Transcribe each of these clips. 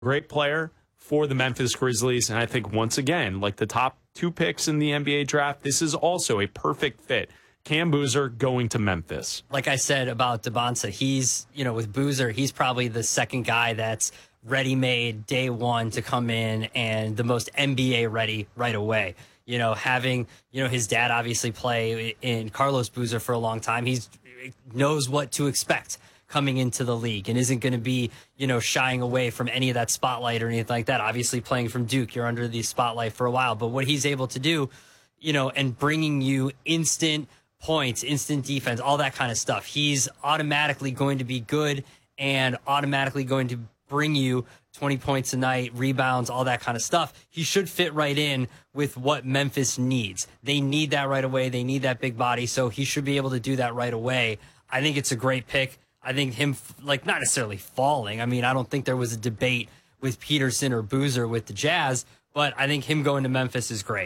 great player for the Memphis Grizzlies. And I think, once again, like the top 2 picks in the NBA draft, this is also a perfect fit. Cam Boozer going to Memphis. Like I said about Debonsa, he's, with Boozer, he's probably the second guy that's ready-made day one to come in and the most NBA ready right away. Having, his dad obviously play in Carlos Boozer for a long time. He knows what to expect coming into the league and isn't going to be, shying away from any of that spotlight or anything like that. Obviously playing from Duke, you're under the spotlight for a while, but what he's able to do, and bringing you instant points, instant defense, all that kind of stuff. He's automatically going to be good and automatically going to bring you 20 points a night, rebounds, all that kind of stuff. He should fit right in with what Memphis needs. They need that right away. They need that big body, so he should be able to do that right away. I think it's a great pick. I think him, not necessarily falling. I mean, I don't think there was a debate with Peterson or Boozer with the Jazz, but I think him going to Memphis is great.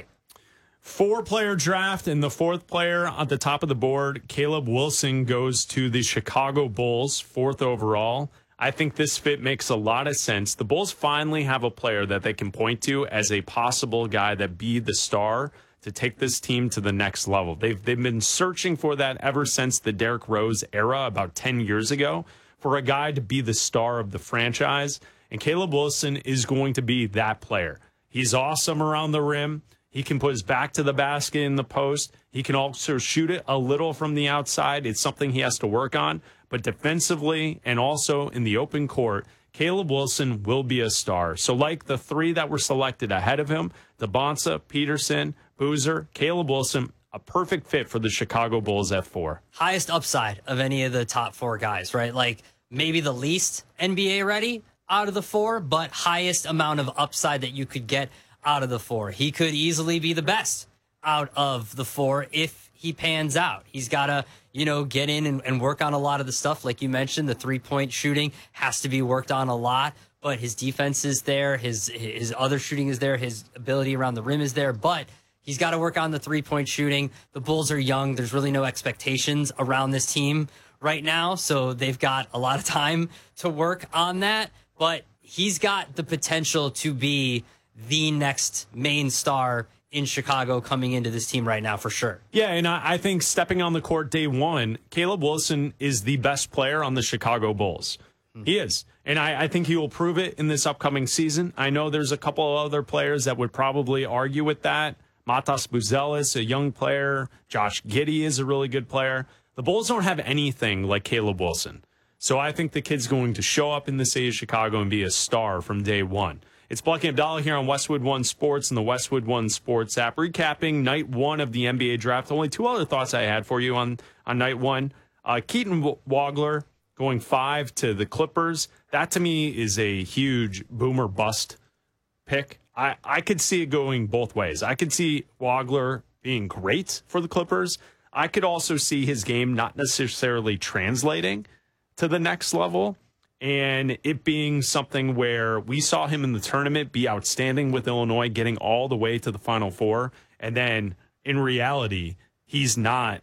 4-player draft, and the 4th player at the top of the board, Caleb Wilson, goes to the Chicago Bulls, 4th overall. I think this fit makes a lot of sense. The Bulls finally have a player that they can point to as a possible guy that be the star to take this team to the next level. They've been searching for that ever since the Derrick Rose era about 10 years ago, for a guy to be the star of the franchise, and Caleb Wilson is going to be that player. He's awesome around the rim. He can put his back to the basket in the post. He can also shoot it a little from the outside. It's something he has to work on. But defensively and also in the open court, Caleb Wilson will be a star. So like the 3 that were selected ahead of him, Debonsa, Peterson, Boozer, Caleb Wilson, a perfect fit for the Chicago Bulls at 4. Highest upside of any of the top 4 guys, right? Like maybe the least NBA ready out of the 4, but highest amount of upside that you could get out of the 4. He could easily be the best out of the 4 if he pans out. He's got to, get in and work on a lot of the stuff. Like you mentioned, the 3-point shooting has to be worked on a lot, but his defense is there. His other shooting is there. His ability around the rim is there, but he's got to work on the 3-point shooting. The Bulls are young. There's really no expectations around this team right now, so they've got a lot of time to work on that, but he's got the potential to be the next main star in Chicago coming into this team right now for sure. Yeah, and I think stepping on the court day one, Caleb Wilson is the best player on the Chicago Bulls. He is. And I think he will prove it in this upcoming season. I know there's a couple of other players that would probably argue with that. Matas Buzelis, a young player. Josh Giddey is a really good player. The Bulls don't have anything like Caleb Wilson. So I think the kid's going to show up in the city of Chicago and be a star from day one. It's Bucky Abdallah here on Westwood One Sports and the Westwood One Sports app, recapping night 1 of the NBA draft. Only 2 other thoughts I had for you on night 1. Keaton Wagler going 5 to the Clippers. That to me is a huge boomer bust pick. I could see it going both ways. I could see Wagler being great for the Clippers. I could also see his game not necessarily translating to the next level, and it being something where we saw him in the tournament be outstanding with Illinois, getting all the way to the Final Four, and then in reality, he's not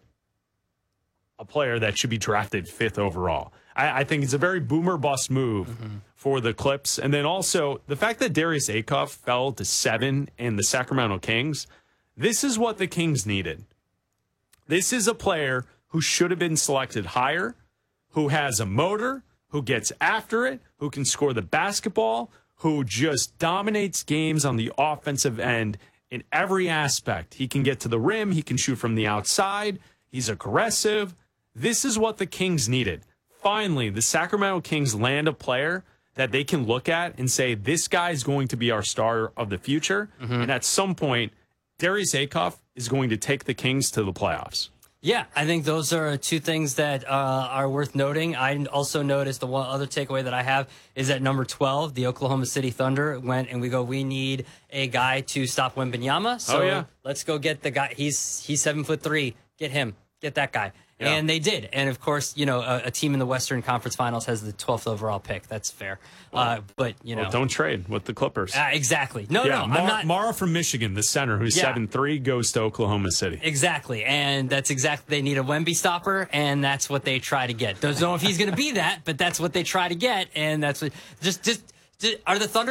a player that should be drafted 5th overall. I think it's a very boomer bust move for the Clips. And then also the fact that Darius Acuff fell to 7 in the Sacramento Kings, this is what the Kings needed. This is a player who should have been selected higher, who has a motor, who gets after it, who can score the basketball, who just dominates games on the offensive end in every aspect. He can get to the rim. He can shoot from the outside. He's aggressive. This is what the Kings needed. Finally, the Sacramento Kings land a player that they can look at and say, this guy is going to be our star of the future. And at some point, Darius Acuff is going to take the Kings to the playoffs. Yeah, I think those are 2 things that are worth noting. I also noticed the one other takeaway that I have is at number 12, the Oklahoma City Thunder went and we need a guy to stop Wembanyama. So let's go get the guy. He's 7'3". Get him. Get that guy. Yeah. And they did. And, of course, a team in the Western Conference Finals has the 12th overall pick. That's fair. But, Well, don't trade with the Clippers. Exactly. No, I'm not. Mara from Michigan, the center, who's 7'3", goes to Oklahoma City. Exactly. And that's exactly. They need a Wemby stopper, and that's what they try to get. Don't know if he's going to be that, but that's what they try to get. And that's what. Just Are the Thunder